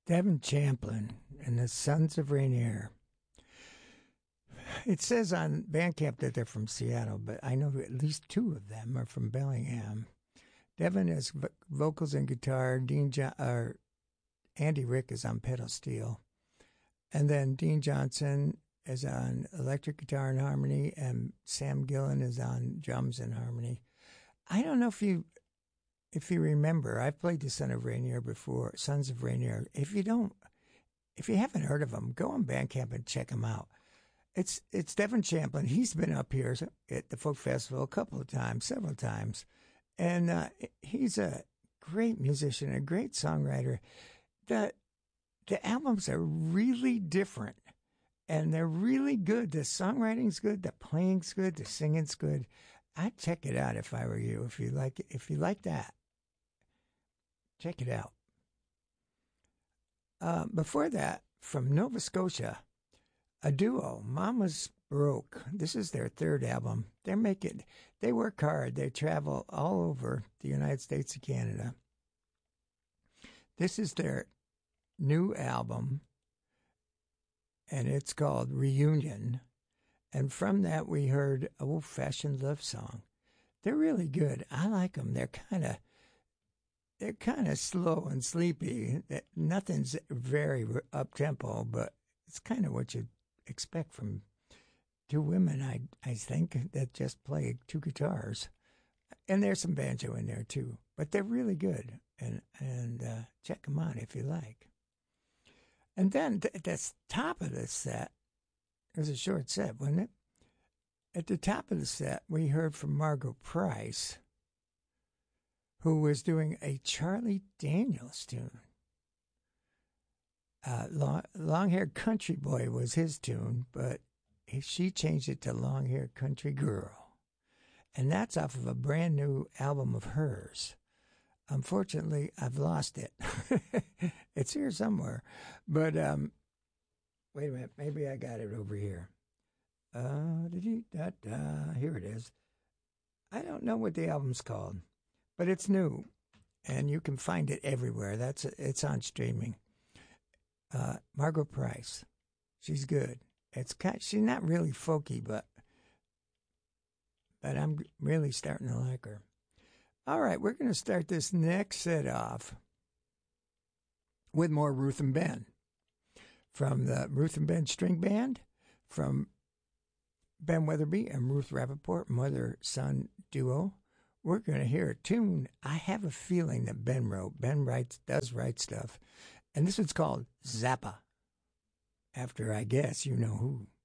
Devin Champlin and the Sons of Rainier. It says on Bandcamp that they're from Seattle, but I know at least two of them are from Bellingham. Devin has vocals and guitar. Andy Rick is on pedal steel. And then Dean Johnson is on electric guitar and harmony, and Sam Gillen is on drums and harmony. I don't know if you remember, I've played the Sons of Rainier before. If you haven't heard of them, go on Bandcamp and check them out. It's Devin Champlin. He's been up here at the Folk Festival several times. And he's a great musician, a great songwriter. The albums are really different, and they're really good. The songwriting's good, the playing's good, the singing's good. I'd check it out if I were you. If you like that, check it out. Before that, from Nova Scotia, a duo, Mama's Broke. This is their third album. They work hard. They travel all over the United States and Canada. This is their new album, and it's called Reunion. And from that, we heard Old-Fashioned Love Song. They're really good. I like them. They're kind of slow and sleepy. Nothing's very up-tempo, but it's kind of what you'd expect from two women, I think, that just play two guitars. And there's some banjo in there, too. But they're really good. And check them out if you like. And then at the top of the set, it was a short set, wasn't it? At the top of the set, we heard from Margo Price, who was doing a Charlie Daniels tune. Long-Haired Country Boy was his tune, but she changed it to Long-Haired Country Girl. And that's off of a brand new album of hers. Unfortunately, I've lost it. It's here somewhere. But wait a minute. Maybe I got it over here. Here it is. I don't know what the album's called, but it's new, and you can find it everywhere. It's on streaming. Margo Price. She's good. She's not really folky, but I'm really starting to like her. All right, we're going to start this next set off with more Ruth and Ben from the Ruth and Ben String Band, from Ben Weatherby and Ruth Rappaport, mother-son duo. We're going to hear a tune I have a feeling that Ben wrote. Ben does write stuff. And this one's called Zappa, after I guess you know who.